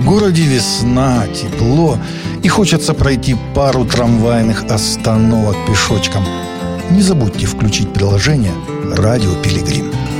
В городе весна, тепло, и хочется пройти пару трамвайных остановок пешочком. Не забудьте включить приложение «Радио Пилигрим».